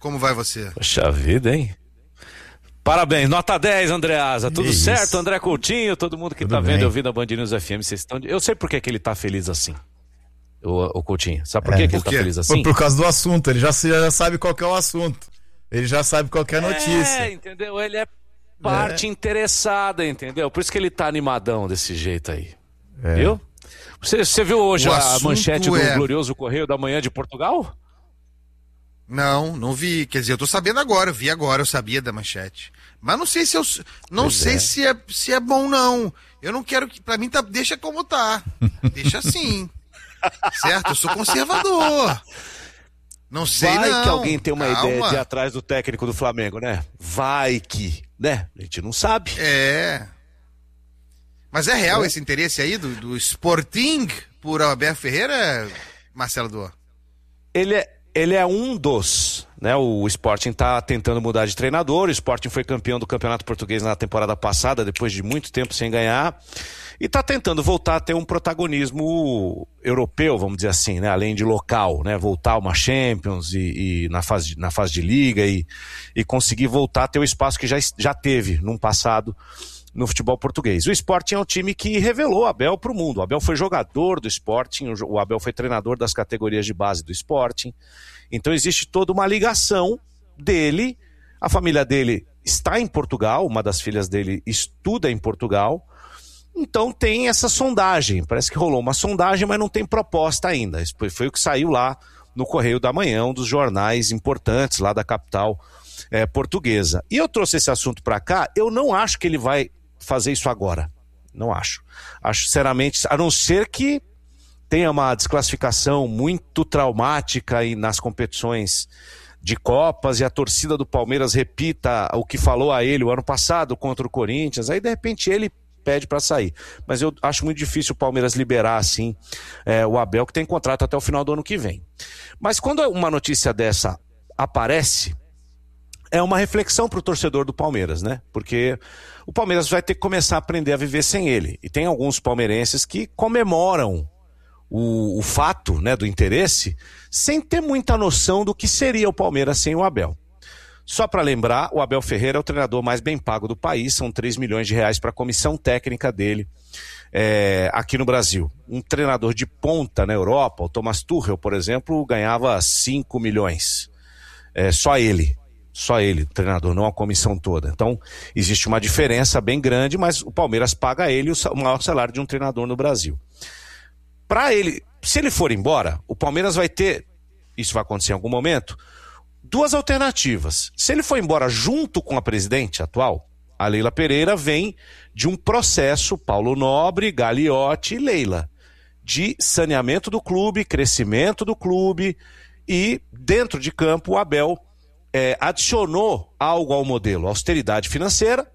Como vai você? Poxa vida, hein? Parabéns, nota 10, Andreasa. Tudo certo, André Coutinho, todo mundo que tá vendo e ouvindo a Band News FM, vocês estão... Eu sei por que ele tá feliz assim, o Coutinho. Sabe por que ele tá feliz assim? Por causa do assunto, ele já sabe qual que é o assunto. Ele já sabe qual que é a notícia. Entendeu? Ele é parte interessada, entendeu? Por isso que ele tá animadão desse jeito aí. Viu? Você viu hoje a manchete do glorioso Correio da Manhã de Portugal? Não vi. Quer dizer, eu tô sabendo agora, eu sabia da manchete. Mas não sei se é bom, não. Eu não quero que. Pra mim, deixa como tá. Deixa assim. Certo? Eu sou conservador. Não sei, Vai não. que alguém tem uma ideia de ir atrás do técnico do Flamengo, né? Vai que, né? A gente não sabe. Mas é real esse interesse aí do Sporting por Abel Ferreira, Marcelo Dor? Ele é um dos, né? O Sporting está tentando mudar de treinador. O Sporting foi campeão do Campeonato Português na temporada passada, depois de muito tempo sem ganhar. E está tentando voltar a ter um protagonismo europeu, vamos dizer assim, né? Além de local, né? Voltar a uma Champions e na fase de Liga e conseguir voltar a ter o espaço que já teve num passado no futebol português. O Sporting é um time que revelou o Abel para o mundo. O Abel foi jogador do Sporting, o Abel foi treinador das categorias de base do Sporting. Então existe toda uma ligação dele. A família dele está em Portugal, uma das filhas dele estuda em Portugal. Então tem essa sondagem. Parece que rolou uma sondagem, mas não tem proposta ainda. Isso foi o que saiu lá no Correio da Manhã, um dos jornais importantes lá da capital portuguesa. E eu trouxe esse assunto para cá. Eu não acho que ele vai fazer isso agora. Não acho. Acho, sinceramente, a não ser que tenha uma desclassificação muito traumática nas competições de Copas e a torcida do Palmeiras repita o que falou a ele o ano passado contra o Corinthians, aí de repente ele pede para sair. Mas eu acho muito difícil o Palmeiras liberar assim o Abel, que tem contrato até o final do ano que vem. Mas quando uma notícia dessa aparece, é uma reflexão para o torcedor do Palmeiras, né? Porque o Palmeiras vai ter que começar a aprender a viver sem ele. E tem alguns palmeirenses que comemoram o fato, né, do interesse, sem ter muita noção do que seria o Palmeiras sem o Abel. Só para lembrar, o Abel Ferreira é o treinador mais bem pago do país, são 3 milhões de reais para a comissão técnica dele aqui no Brasil. Um treinador de ponta na Europa, o Thomas Tuchel, por exemplo, ganhava 5 milhões. Só ele, treinador, não a comissão toda. Então, existe uma diferença bem grande, mas o Palmeiras paga a ele o maior salário de um treinador no Brasil. Se ele for embora, o Palmeiras vai ter, isso vai acontecer em algum momento, duas alternativas. Se ele for embora junto com a presidente atual, a Leila Pereira vem de um processo, Paulo Nobre, Gagliotti e Leila, de saneamento do clube, crescimento do clube e, dentro de campo, o Abel adicionou algo ao modelo: austeridade financeira,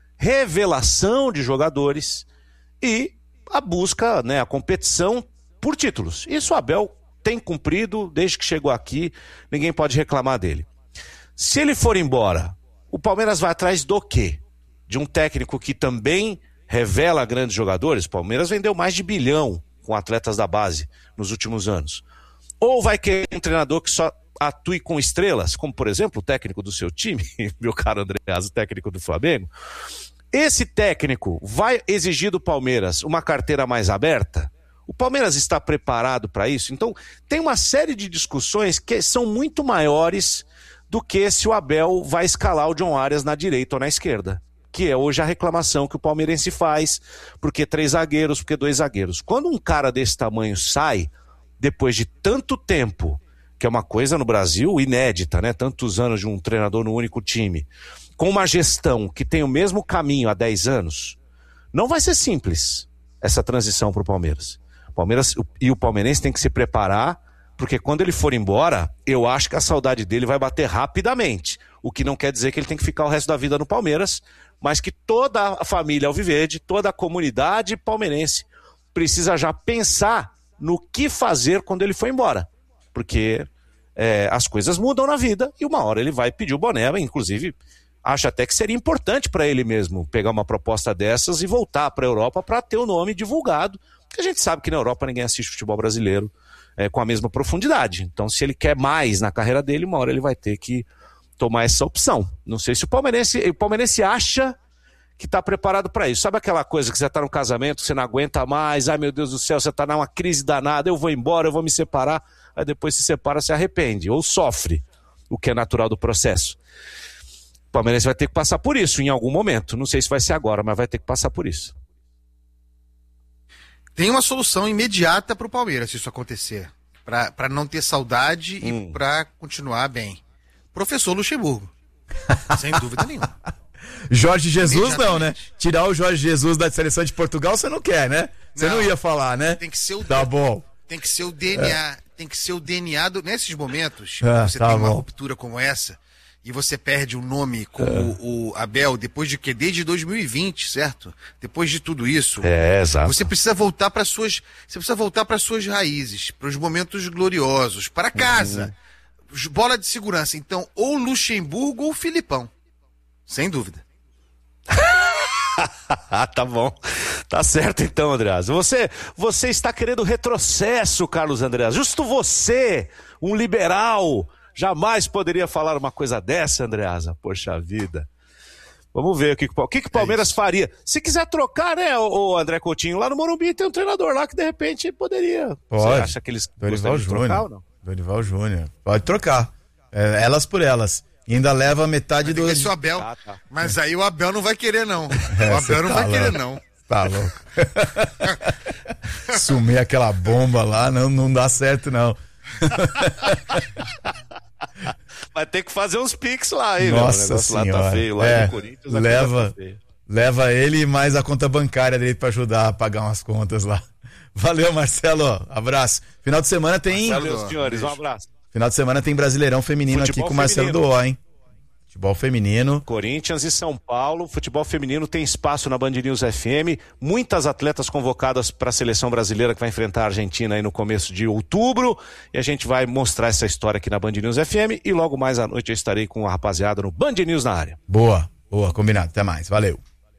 revelação de jogadores e a busca, né, a competição por títulos. Isso o Abel tem cumprido desde que chegou aqui, ninguém pode reclamar dele. Se ele for embora, o Palmeiras vai atrás do quê? De um técnico que também revela grandes jogadores? O Palmeiras vendeu mais de 1 bilhão com atletas da base nos últimos anos. Ou vai querer um treinador que só atue com estrelas, como por exemplo o técnico do seu time, meu caro Andreas, o técnico do Flamengo? Esse técnico vai exigir do Palmeiras uma carteira mais aberta? O Palmeiras está preparado para isso? Então, tem uma série de discussões que são muito maiores do que se o Abel vai escalar o John Arias na direita ou na esquerda, que é hoje a reclamação que o palmeirense faz, porque 3 zagueiros, porque 2 zagueiros. Quando um cara desse tamanho sai, depois de tanto tempo, que é uma coisa no Brasil inédita, né? Tantos anos de um treinador no único time, com uma gestão que tem o mesmo caminho há 10 anos, não vai ser simples essa transição para o Palmeiras. O Palmeiras e o palmeirense tem que se preparar, porque quando ele for embora, eu acho que a saudade dele vai bater rapidamente. O que não quer dizer que ele tem que ficar o resto da vida no Palmeiras, mas que toda a família alviverde, toda a comunidade palmeirense precisa já pensar no que fazer quando ele for embora. Porque as coisas mudam na vida e uma hora ele vai pedir o boné, inclusive acho até que seria importante para ele mesmo pegar uma proposta dessas e voltar para a Europa para ter o nome divulgado, porque a gente sabe que na Europa ninguém assiste futebol brasileiro com a mesma profundidade. Então, se ele quer mais na carreira dele, uma hora ele vai ter que tomar essa opção. Não sei se o palmeirense acha que está preparado para isso. Sabe aquela coisa que você está no casamento, você não aguenta mais, ai meu Deus do céu, você está numa crise danada, eu vou embora, eu vou me separar, aí depois se separa, se arrepende, ou sofre, o que é natural do processo. O palmeirense vai ter que passar por isso em algum momento. Não sei se vai ser agora, mas vai ter que passar por isso. Tem uma solução imediata para o Palmeiras se isso acontecer. Para não ter saudade e para continuar bem. Professor Luxemburgo. Sem dúvida nenhuma. Jorge Jesus não, né? Tirar o Jorge Jesus da seleção de Portugal você não quer, né? Você não ia falar, né? Tem que ser o Tá bom. Tem que ser o DNA. Tem que ser o DNA nesses momentos. Você tá tem uma bom. ruptura como essa e você perde um nome como o Abel depois de que desde 2020, certo? Depois de tudo isso. Exato. Você precisa voltar para suas raízes, para os momentos gloriosos, para casa. Bola de segurança. Então, ou Luxemburgo ou Filipão. Sem dúvida. Tá bom. Tá certo então, Andreas. Você está querendo retrocesso, Carlos Andreas. Justo você, um liberal, jamais poderia falar uma coisa dessa, Andreasa. Poxa vida. Vamos ver o que o Palmeiras faria. Se quiser trocar, né, o André Coutinho, lá no Morumbi tem um treinador lá que de repente poderia. Pode. Você acha que eles Dorival gostariam de trocar ou não? Dorival Júnior. Pode trocar. Elas por elas. E ainda leva metade do... Esse o Abel. Tá. Mas aí o Abel não vai querer, não. O Abel não vai querer, não. Tá louco. Sumir aquela bomba lá não dá certo, não. Vai ter que fazer uns pics lá, hein, Nossa meu? O negócio senhora. lá tá feio, lá no Corinthians. Leva ele e mais a conta bancária dele pra ajudar a pagar umas contas lá. Valeu, Marcelo. Abraço. Final de semana tem... Valeu, senhores. Um abraço. Final de semana tem Brasileirão Feminino Futebol aqui com o Marcelo feminino. Doó, hein? Futebol feminino. Corinthians e São Paulo, futebol feminino tem espaço na Band News FM, muitas atletas convocadas para a seleção brasileira que vai enfrentar a Argentina aí no começo de outubro, e a gente vai mostrar essa história aqui na Band News FM, e logo mais à noite eu estarei com a rapaziada no Band News na área. Boa, combinado. Até mais, valeu.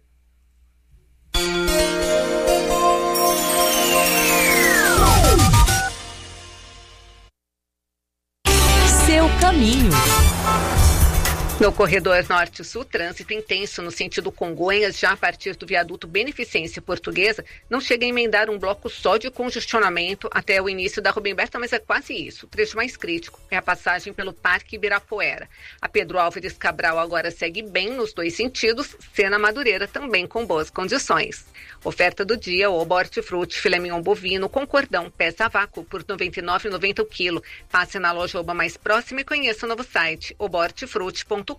Seu caminho. No corredor norte-sul, trânsito intenso no sentido Congonhas, já a partir do viaduto Beneficência Portuguesa, não chega a emendar um bloco só de congestionamento até o início da Rubem Berta, mas é quase isso. O trecho mais crítico é a passagem pelo Parque Ibirapuera. A Pedro Álvares Cabral agora segue bem nos dois sentidos, Sena Madureira também com boas condições. Oferta do dia, o Hortifruti, filé mignon bovino com cordão, peça a vácuo por R$ 99,90 o quilo. Passe na loja Oba mais próxima e conheça o novo site, obortifruti.com.br.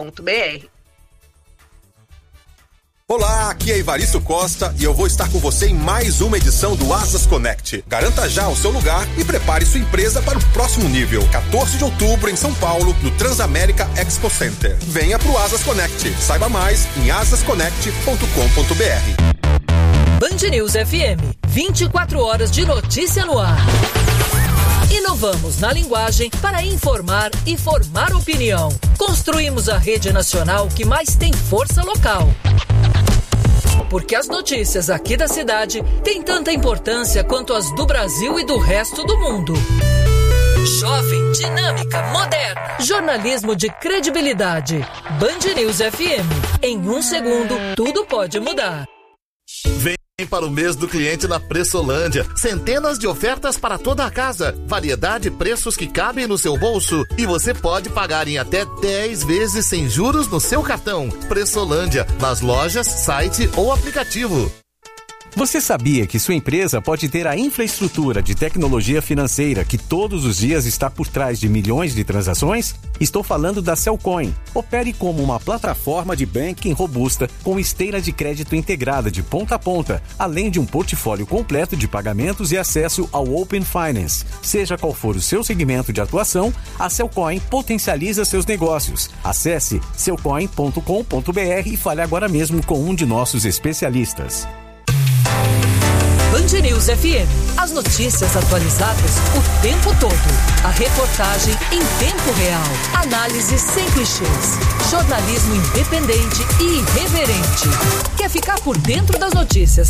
Olá, aqui é Ivaristo Costa e eu vou estar com você em mais uma edição do Asas Connect. Garanta já o seu lugar e prepare sua empresa para o próximo nível. 14 de outubro em São Paulo, no Transamérica Expo Center. Venha pro Asas Connect. Saiba mais em asasconnect.com.br. Band News FM, 24 horas de notícia no ar. Inovamos na linguagem para informar e formar opinião. Construímos a rede nacional que mais tem força local. Porque as notícias aqui da cidade têm tanta importância quanto as do Brasil e do resto do mundo. Jovem, dinâmica, moderna. Jornalismo de credibilidade. Band News FM. Em um segundo, tudo pode mudar. Vem para o mês do cliente na Pressolândia. Centenas de ofertas para toda a casa. Variedade e preços que cabem no seu bolso. E você pode pagar em até 10 vezes sem juros no seu cartão. Pressolândia, nas lojas, site ou aplicativo. Você sabia que sua empresa pode ter a infraestrutura de tecnologia financeira que todos os dias está por trás de milhões de transações? Estou falando da Cellcoin. Opere como uma plataforma de banking robusta com esteira de crédito integrada de ponta a ponta, além de um portfólio completo de pagamentos e acesso ao Open Finance. Seja qual for o seu segmento de atuação, a Cellcoin potencializa seus negócios. Acesse cellcoin.com.br e fale agora mesmo com um de nossos especialistas. Band News FM. As notícias atualizadas o tempo todo. A reportagem em tempo real. Análise sem clichês. Jornalismo independente e irreverente. Quer ficar por dentro das notícias sem perder tempo? É aqui mesmo. Band News FM.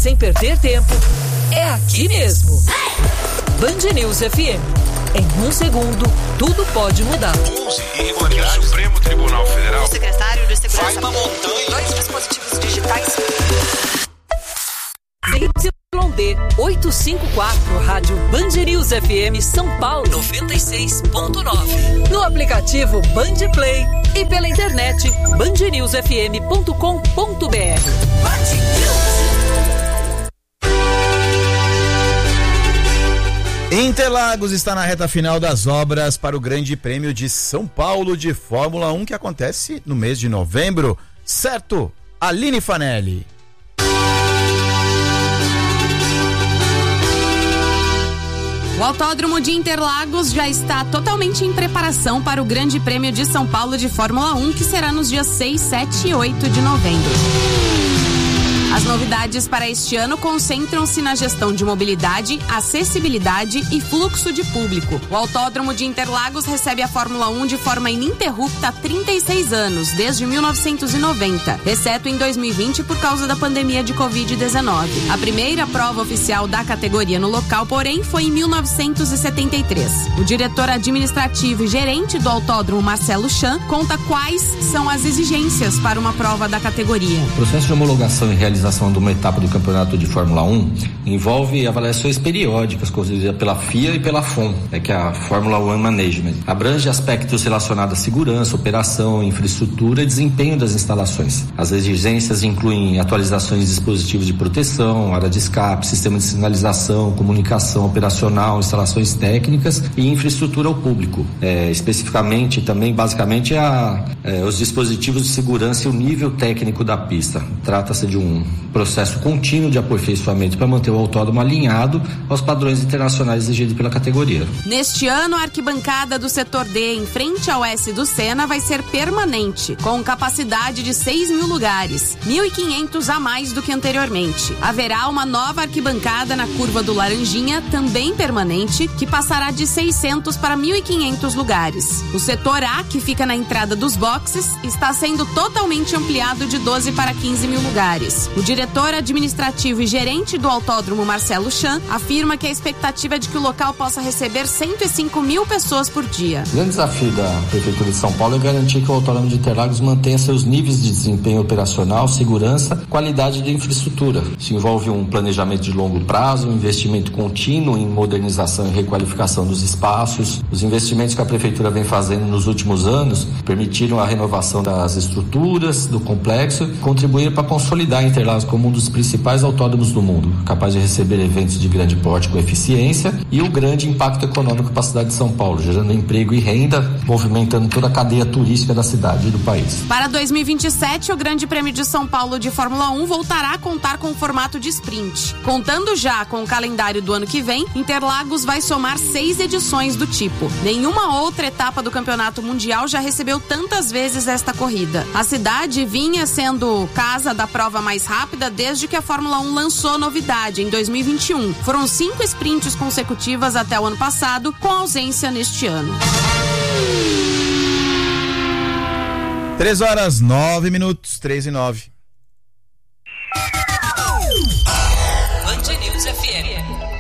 Em um segundo, tudo pode mudar. 11 irregularidades. O Supremo Tribunal Federal. O secretário de Segurança. Vai uma montanha. 2 dispositivos digitais. ZYD 854, Rádio Band News FM São Paulo 96.9. No aplicativo Band Play e pela internet bandnewsfm.com.br. Band News. Interlagos está na reta final das obras para o Grande Prêmio de São Paulo de Fórmula 1 que acontece no mês de novembro. Certo, Aline Fanelli? O Autódromo de Interlagos já está totalmente em preparação para o Grande Prêmio de São Paulo de Fórmula 1, que será nos dias 6, 7 e 8 de novembro. As novidades para este ano concentram-se na gestão de mobilidade, acessibilidade e fluxo de público. O Autódromo de Interlagos recebe a Fórmula 1 de forma ininterrupta há 36 anos, desde 1990, exceto em 2020 por causa da pandemia de Covid-19. A primeira prova oficial da categoria no local, porém, foi em 1973. O diretor administrativo e gerente do autódromo, Marcelo Chan, conta quais são as exigências para uma prova da categoria. O processo de homologação e realização de uma etapa do campeonato de Fórmula 1 envolve avaliações periódicas conduzidas pela FIA e pela FOM, que é a Fórmula 1 Management. Abrange aspectos relacionados à segurança, operação, infraestrutura e desempenho das instalações. As exigências incluem atualizações de dispositivos de proteção, área de escape, sistema de sinalização, comunicação operacional, instalações técnicas e infraestrutura ao público. Especificamente, também, basicamente, os dispositivos de segurança e o nível técnico da pista. Trata-se de um processo contínuo de aperfeiçoamento para manter o autódromo alinhado aos padrões internacionais exigidos pela categoria. Neste ano, a arquibancada do setor D, em frente ao S do Senna, vai ser permanente, com capacidade de 6.000 lugares, 1.500 a mais do que anteriormente. Haverá uma nova arquibancada na curva do Laranjinha, também permanente, que passará de 600 para 1.500 lugares. O setor A, que fica na entrada dos boxes, está sendo totalmente ampliado de 12 para 15.000 lugares. O diretor administrativo e gerente do autódromo, Marcelo Chan, afirma que a expectativa é de que o local possa receber 105.000 pessoas por dia. O grande desafio da Prefeitura de São Paulo é garantir que o Autódromo de Interlagos mantenha seus níveis de desempenho operacional, segurança, qualidade de infraestrutura. Isso envolve um planejamento de longo prazo, um investimento contínuo em modernização e requalificação dos espaços. Os investimentos que a Prefeitura vem fazendo nos últimos anos permitiram a renovação das estruturas do complexo e contribuíram para consolidar Interlagos como um dos principais autódromos do mundo, capaz de receber eventos de grande porte com eficiência e o grande impacto econômico para a cidade de São Paulo, gerando emprego e renda, movimentando toda a cadeia turística da cidade e do país. Para 2027, o Grande Prêmio de São Paulo de Fórmula 1 voltará a contar com o formato de sprint. Contando já com o calendário do ano que vem, Interlagos vai somar 6 edições do tipo. Nenhuma outra etapa do Campeonato Mundial já recebeu tantas vezes esta corrida. A cidade vinha sendo casa da prova mais rápida desde que a Fórmula 1 lançou novidade em 2021. Foram 5 sprints consecutivas até o ano passado, com ausência neste ano. 3:09, 3:09. Band News FM.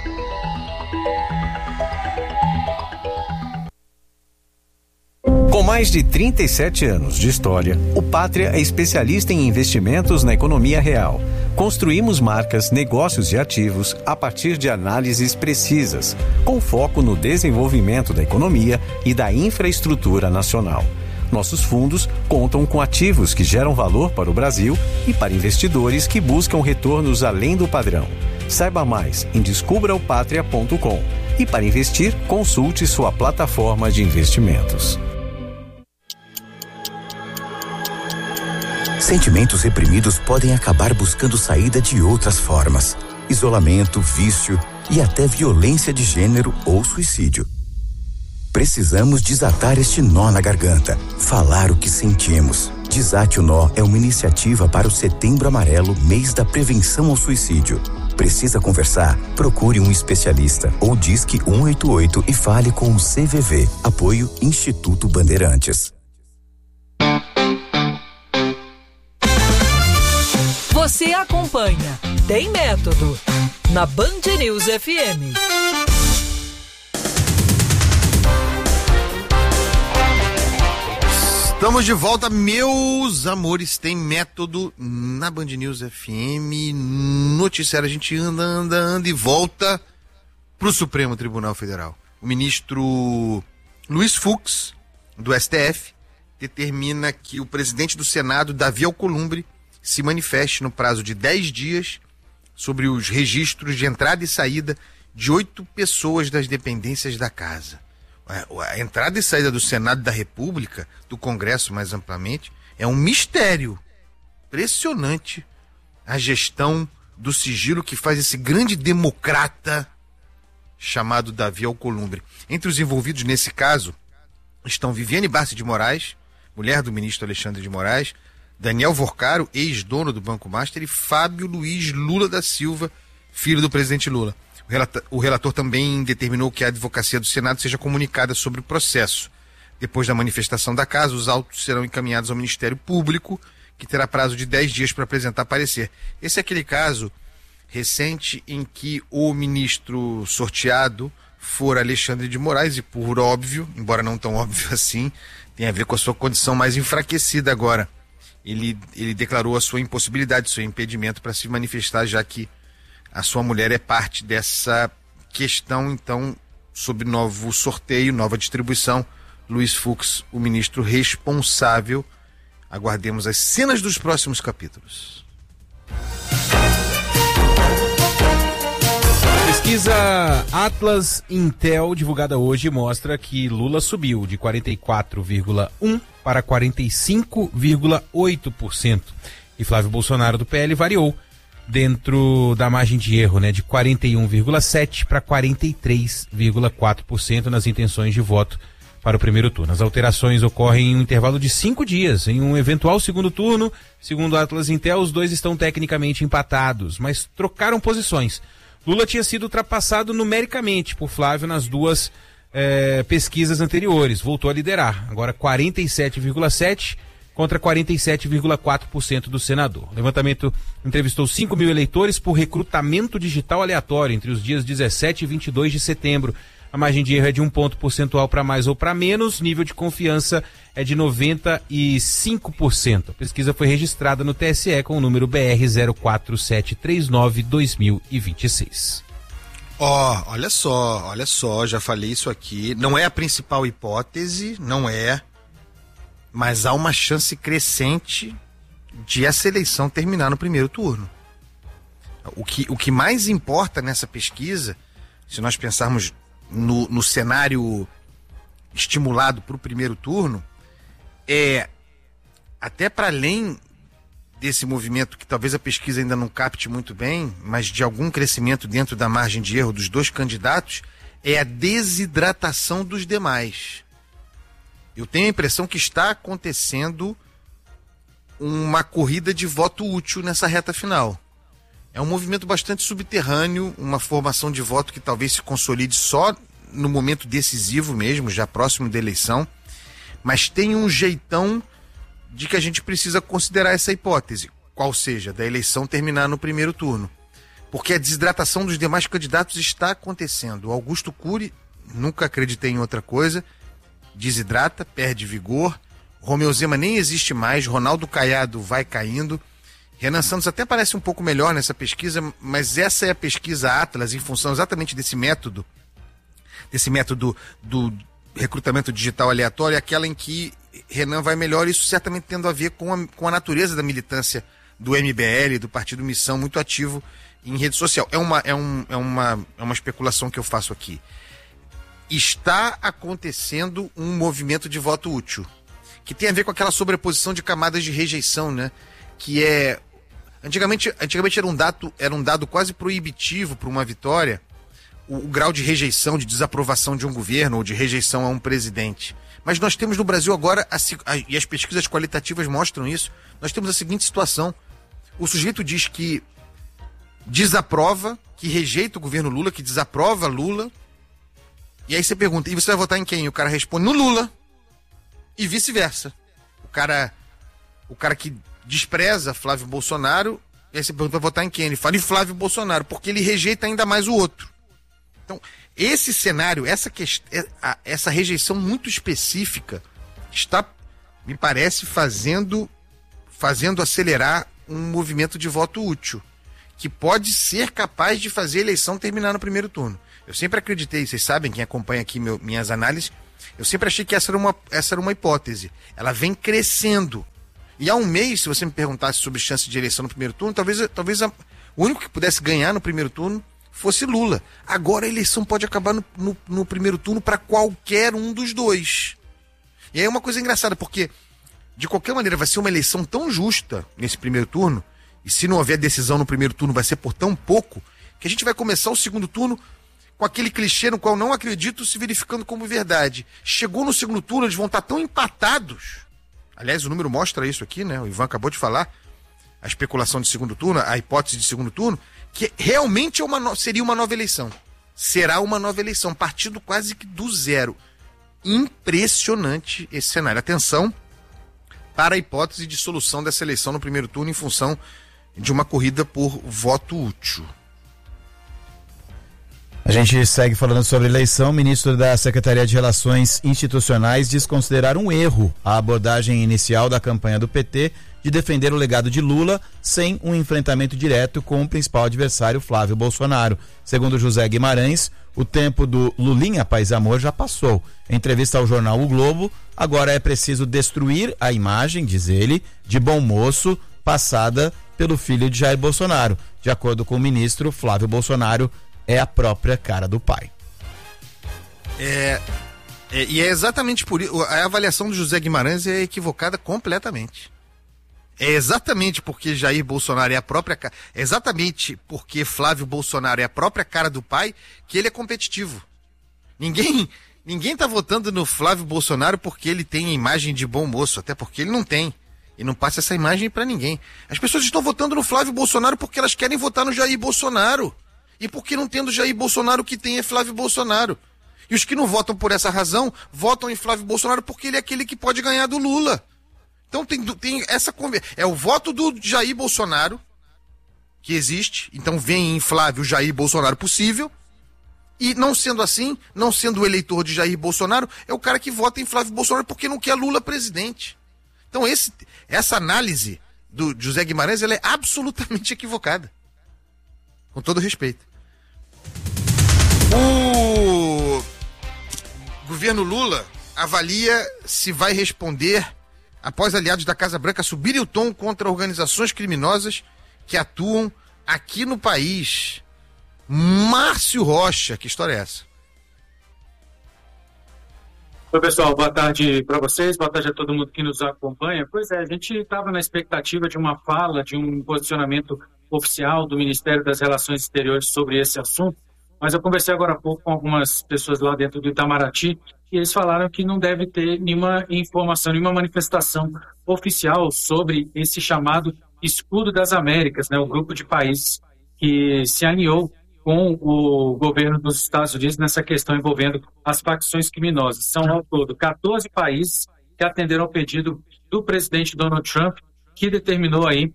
Com mais de 37 anos de história, o Pátria é especialista em investimentos na economia real. Construímos marcas, negócios e ativos a partir de análises precisas, com foco no desenvolvimento da economia e da infraestrutura nacional. Nossos fundos contam com ativos que geram valor para o Brasil e para investidores que buscam retornos além do padrão. Saiba mais em descubraopatria.com e para investir, consulte sua plataforma de investimentos. Sentimentos reprimidos podem acabar buscando saída de outras formas: isolamento, vício e até violência de gênero ou suicídio. Precisamos desatar este nó na garganta, falar o que sentimos. Desate o Nó é uma iniciativa para o Setembro Amarelo, mês da prevenção ao suicídio. Precisa conversar? Procure um especialista ou disque 188 e fale com o CVV. Apoio Instituto Bandeirantes. Você acompanha Tem Método na Band News FM. Estamos de volta, meus amores. Tem método na Band News FM. Noticiário, a gente anda e volta pro Supremo Tribunal Federal. O ministro Luiz Fux, do STF, determina que o presidente do Senado, Davi Alcolumbre, se manifeste no prazo de 10 dias sobre os registros de entrada e saída de 8 pessoas das dependências da casa. A entrada e saída do Senado da República, do Congresso mais amplamente, é um mistério. Impressionante a gestão do sigilo que faz esse grande democrata chamado Davi Alcolumbre. Entre os envolvidos nesse caso estão Viviane Barsi de Moraes, mulher do ministro Alexandre de Moraes, Daniel Vorcaro, ex-dono do Banco Master, e Fábio Luiz Lula da Silva, filho do presidente Lula. O relator também determinou que a advocacia do Senado seja comunicada sobre o processo. Depois da manifestação da casa, os autos serão encaminhados ao Ministério Público, que terá prazo de 10 dias para apresentar parecer. Esse é aquele caso recente em que o ministro sorteado for Alexandre de Moraes e, por óbvio, embora não tão óbvio assim, tem a ver com a sua condição mais enfraquecida agora. Ele declarou a sua impossibilidade, seu impedimento para se manifestar, já que a sua mulher é parte dessa questão. Então, sob novo sorteio, nova distribuição, Luiz Fux, o ministro responsável. Aguardemos as cenas dos próximos capítulos. Pesquisa Atlas Intel, divulgada hoje, mostra que Lula subiu de 44,1% para 45,8%. E Flávio Bolsonaro, do PL, variou dentro da margem de erro, de 41,7% para 43,4% nas intenções de voto para o primeiro turno. As alterações ocorrem em um intervalo de 5 dias. Em um eventual segundo turno, segundo a Atlas Intel, os dois estão tecnicamente empatados, mas trocaram posições. Lula tinha sido ultrapassado numericamente por Flávio nas duas pesquisas anteriores, voltou a liderar, agora 47,7% contra 47,4% do senador. O levantamento entrevistou 5 mil eleitores por recrutamento digital aleatório entre os dias 17 e 22 de setembro. A margem de erro é de 1 ponto percentual para mais ou para menos, nível de confiança é de 95%. A pesquisa foi registrada no TSE com o número BR 04739-2026. Olha só, já falei isso aqui. Não é a principal hipótese, não é, mas há uma chance crescente de essa eleição terminar no primeiro turno. O que mais importa nessa pesquisa, se nós pensarmos no cenário estimulado para o primeiro turno, é até para além desse movimento que talvez a pesquisa ainda não capte muito bem, mas de algum crescimento dentro da margem de erro dos dois candidatos, é a desidratação dos demais. Eu tenho a impressão que está acontecendo uma corrida de voto útil nessa reta final. É um movimento bastante subterrâneo, uma formação de voto que talvez se consolide só no momento decisivo mesmo, já próximo da eleição, mas tem um jeitão de que a gente precisa considerar essa hipótese, qual seja, da eleição terminar no primeiro turno. Porque a desidratação dos demais candidatos está acontecendo. O Augusto Cury, nunca acreditei em outra coisa, desidrata, perde vigor. Romeu Zema nem existe mais, Ronaldo Caiado vai caindo. Renan Santos até parece um pouco melhor nessa pesquisa, mas essa é a pesquisa Atlas, em função exatamente desse método do recrutamento digital aleatório, aquela em que Renan vai melhor, isso certamente tendo a ver com a natureza da militância do MBL, do Partido Missão, muito ativo em rede social. É uma especulação que eu faço aqui. Está acontecendo um movimento de voto útil, que tem a ver com aquela sobreposição de camadas de rejeição, que é... Antigamente era um dado quase proibitivo para uma vitória, o grau de rejeição, de desaprovação de um governo ou de rejeição a um presidente. Mas nós temos no Brasil agora, e as pesquisas qualitativas mostram isso, nós temos a seguinte situação: o sujeito diz que desaprova, que rejeita o governo Lula, que desaprova Lula, e aí você pergunta, e você vai votar em quem? E o cara responde, no Lula, e vice-versa. O cara que despreza Flávio Bolsonaro, e aí você pergunta, vai votar em quem? Ele fala em Flávio Bolsonaro, porque ele rejeita ainda mais o outro. Então, esse cenário, essa rejeição muito específica está me parece fazendo acelerar um movimento de voto útil, que pode ser capaz de fazer a eleição terminar no primeiro turno. Eu sempre acreditei, vocês sabem, quem acompanha aqui minhas análises, eu sempre achei que essa era uma hipótese. Ela vem crescendo. E há um mês, se você me perguntasse sobre chance de eleição no primeiro turno, talvez o único que pudesse ganhar no primeiro turno fosse Lula. Agora a eleição pode acabar no primeiro turno para qualquer um dos dois. E aí é uma coisa engraçada, porque de qualquer maneira vai ser uma eleição tão justa nesse primeiro turno, e se não houver decisão no primeiro turno vai ser por tão pouco, que a gente vai começar o segundo turno com aquele clichê no qual não acredito se verificando como verdade. Chegou no segundo turno, eles vão estar tão empatados. Aliás, o número mostra isso aqui, né? O Ivan acabou de falar. A especulação de segundo turno, a hipótese de segundo turno, que realmente seria uma nova eleição. Será uma nova eleição, partindo quase que do zero. Impressionante esse cenário. Atenção para a hipótese de solução dessa eleição no primeiro turno em função de uma corrida por voto útil. A gente segue falando sobre eleição. O ministro da Secretaria de Relações Institucionais diz considerar um erro a abordagem inicial da campanha do PT de defender o legado de Lula sem um enfrentamento direto com o principal adversário, Flávio Bolsonaro. Segundo José Guimarães, o tempo do Lulinha Paz e Amor já passou. Em entrevista ao jornal O Globo, agora é preciso destruir a imagem, diz ele, de bom moço passada pelo filho de Jair Bolsonaro. De acordo com o ministro, Flávio Bolsonaro é a própria cara do pai. E é exatamente por isso, a avaliação do José Guimarães é equivocada completamente. É exatamente porque Jair Bolsonaro é a própria cara, é exatamente porque Flávio Bolsonaro é a própria cara do pai que ele é competitivo. Ninguém tá votando no Flávio Bolsonaro porque ele tem a imagem de bom moço, até porque ele não tem. E não passa essa imagem para ninguém. As pessoas estão votando no Flávio Bolsonaro porque elas querem votar no Jair Bolsonaro. E porque não tendo Jair Bolsonaro, o que tem é Flávio Bolsonaro. E os que não votam por essa razão, votam em Flávio Bolsonaro porque ele é aquele que pode ganhar do Lula. Então tem essa conversa. É o voto do Jair Bolsonaro que existe. Então vem em Flávio Jair Bolsonaro possível. E não sendo assim, não sendo o eleitor de Jair Bolsonaro, é o cara que vota em Flávio Bolsonaro porque não quer Lula presidente. Então essa análise do José Guimarães, ela é absolutamente equivocada. Com todo respeito. O governo Lula avalia se vai responder após aliados da Casa Branca subirem o tom contra organizações criminosas que atuam aqui no país. Márcio Rocha, que história é essa? Oi, pessoal, boa tarde para vocês, boa tarde a todo mundo que nos acompanha. Pois é, a gente estava na expectativa de uma fala, de um posicionamento oficial do Ministério das Relações Exteriores sobre esse assunto, mas eu conversei agora há pouco com algumas pessoas lá dentro do Itamaraty e eles falaram que não deve ter nenhuma informação, nenhuma manifestação oficial sobre esse chamado Escudo das Américas, né, o grupo de países que se alinhou com o governo dos Estados Unidos nessa questão envolvendo as facções criminosas. São, ao todo, 14 países que atenderam ao pedido do presidente Donald Trump, que determinou aí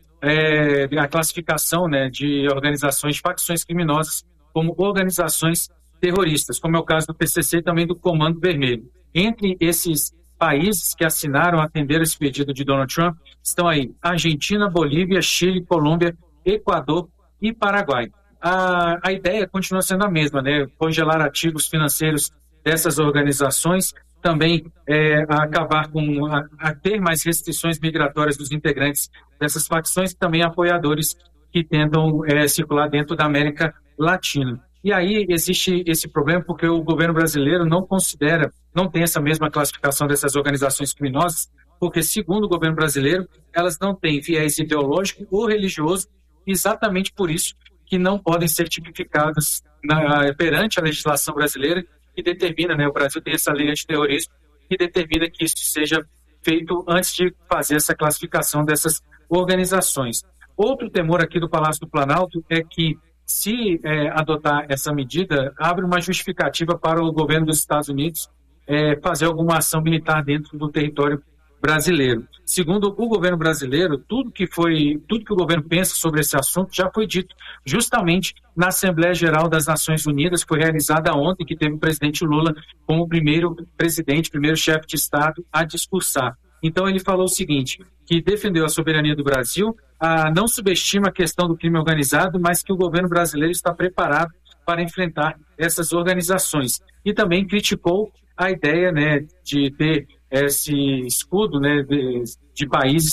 a classificação, né, de organizações, de facções criminosas como organizações terroristas, como é o caso do PCC e também do Comando Vermelho. Entre esses países que assinaram, atenderam esse pedido de Donald Trump, estão aí Argentina, Bolívia, Chile, Colômbia, Equador e Paraguai. A ideia continua sendo a mesma, né? Congelar ativos financeiros dessas organizações, também acabar com a ter mais restrições migratórias dos integrantes dessas facções e também apoiadores que tentam circular dentro da América Latina. E aí existe esse problema porque o governo brasileiro não tem essa mesma classificação dessas organizações criminosas, porque, segundo o governo brasileiro, elas não têm viés ideológico ou religioso, exatamente por isso que não podem ser tipificadas perante a legislação brasileira, que determina, né, o Brasil tem essa lei antiterrorismo, que determina que isso seja feito antes de fazer essa classificação dessas organizações. Outro temor aqui do Palácio do Planalto é que, se adotar essa medida, abre uma justificativa para o governo dos Estados Unidos fazer alguma ação militar dentro do território brasileiro. Segundo o governo brasileiro, tudo que o governo pensa sobre esse assunto já foi dito justamente na Assembleia Geral das Nações Unidas, que foi realizada ontem, que teve o presidente Lula como primeiro chefe de Estado a discursar. Então ele falou o seguinte, que defendeu a soberania do Brasil, não subestima a questão do crime organizado, mas que o governo brasileiro está preparado para enfrentar essas organizações. E também criticou a ideia, né, de ter esse escudo, né, de países